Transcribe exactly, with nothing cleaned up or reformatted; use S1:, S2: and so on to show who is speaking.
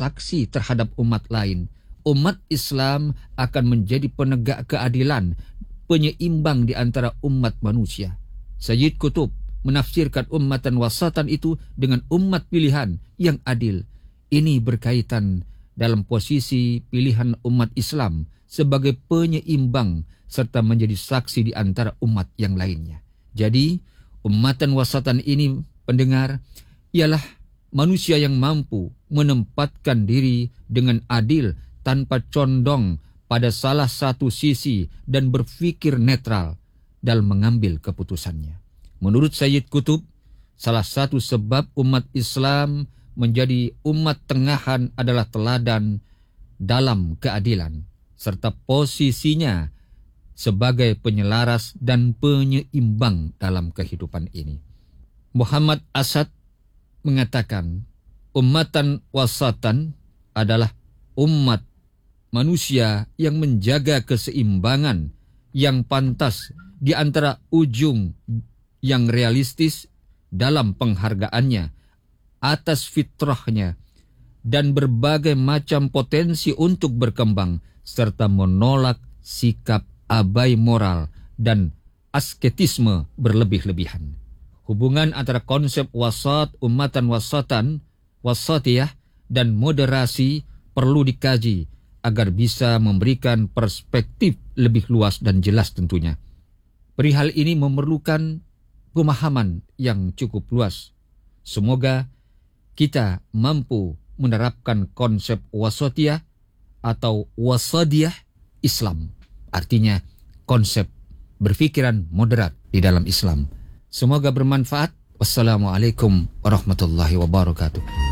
S1: saksi terhadap umat lain. Umat Islam akan menjadi penegak keadilan, penyeimbang di antara umat manusia. Sayyid Qutb menafsirkan ummatan wasatan itu dengan umat pilihan yang adil. Ini berkaitan dalam posisi pilihan umat Islam sebagai penyeimbang serta menjadi saksi di antara umat yang lainnya. Jadi, ummatan wasatan ini, pendengar, ialah manusia yang mampu menempatkan diri dengan adil tanpa condong pada salah satu sisi dan berpikir netral dalam mengambil keputusannya. Menurut Sayyid Qutb, salah satu sebab umat Islam menjadi umat tengahan adalah teladan dalam keadilan, serta posisinya sebagai penyelaras dan penyeimbang dalam kehidupan ini. Muhammad Asad mengatakan, ummatan wasatan adalah umat manusia yang menjaga keseimbangan yang pantas di antara ujung yang realistis dalam penghargaannya atas fitrahnya dan berbagai macam potensi untuk berkembang, serta menolak sikap abai moral dan asketisme berlebih-lebihan. Hubungan antara konsep wasat, ummatan wasatan, wasatiyah, dan moderasi perlu dikaji agar bisa memberikan perspektif lebih luas dan jelas tentunya. Perihal ini memerlukan pemahaman yang cukup luas. Semoga kita mampu menerapkan konsep wasatiyah atau wasadiyah Islam. Artinya konsep berpikiran moderat di dalam Islam. Semoga bermanfaat. Wassalamualaikum warahmatullahi wabarakatuh.